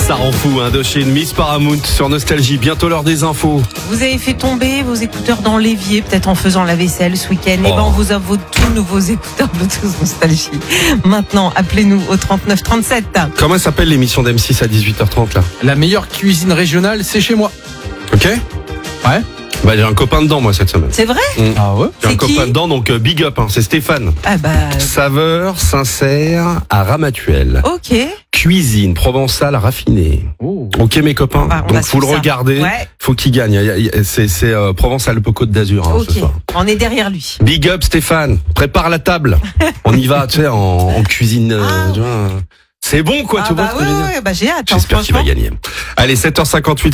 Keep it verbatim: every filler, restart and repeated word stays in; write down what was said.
Ça rend fou, hein, de chez Miss Paramount sur Nostalgie. Bientôt l'heure des infos. Vous avez fait tomber vos écouteurs dans l'évier, peut-être en faisant la vaisselle ce week-end. Oh. Et ben on vous offre vos tout nouveaux écouteurs Bluetooth Nostalgie. Maintenant, appelez-nous au trente-neuf trente-sept. Comment s'appelle l'émission d'M six à dix-huit heures trente là? La meilleure cuisine régionale, c'est chez moi. Ok. Ouais. Bah, j'ai un copain dedans moi cette semaine. C'est vrai? Mmh. Ah ouais. J'ai un C'est qui copain dedans, donc euh, big up, hein, c'est Stéphane. Ah bah, Saveur sincère à Ramatuelle. ok. Cuisine provençale raffinée. Oh. Ok mes copains, Bah, on va donc faut le suivre ça. regarder, Ouais. faut qu'il gagne. Il y a- il y a- C'est, c'est euh, Provence-Alpes-Côte d'Azur hein, Ok, ce soir. on est derrière lui. Big up Stéphane, prépare la table. On y va, tu sais, en, en cuisine. euh, Ah. tu vois. C'est bon quoi, Ah tu vois bah ce que ouais, je veux dire. ouais, bah j'ai hâte. hein, J'espère qu'il va franchement. gagner. Allez, sept heures cinquante-huit.